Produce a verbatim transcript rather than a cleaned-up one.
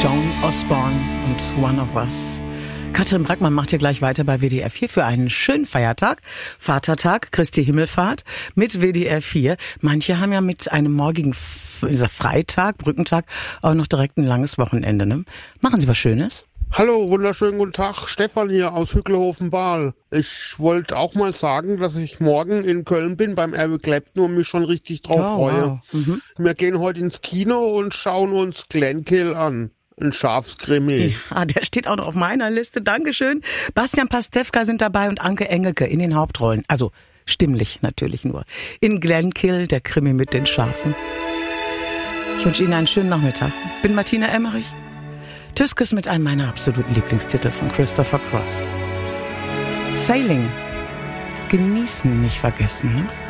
Joan Osborne und One of Us. Katrin Brackmann macht hier gleich weiter bei W D R vier für einen schönen Feiertag, Vatertag, Christi Himmelfahrt mit W D R vier. Manche haben ja mit einem morgigen Freitag, Brückentag, auch noch direkt ein langes Wochenende. Ne? Machen Sie was Schönes? Hallo, wunderschönen guten Tag, Stefan hier aus Hücklehofen-Bahl. Ich wollte auch mal sagen, dass ich morgen in Köln bin beim Eric Clapton und mich schon richtig drauf oh, freue. Wow. Mhm. Wir gehen heute ins Kino und schauen uns Glenkill an. Ein Schafskrimi. Ja, der steht auch noch auf meiner Liste. Dankeschön. Bastian Pastewka sind dabei und Anke Engelke in den Hauptrollen. Also stimmlich natürlich nur. In Glenkill, der Krimi mit den Schafen. Ich wünsche Ihnen einen schönen Nachmittag. Bin Martina Emmerich. Tüskes mit einem meiner absoluten Lieblingstitel von Christopher Cross. Sailing. Genießen, nicht vergessen, ne?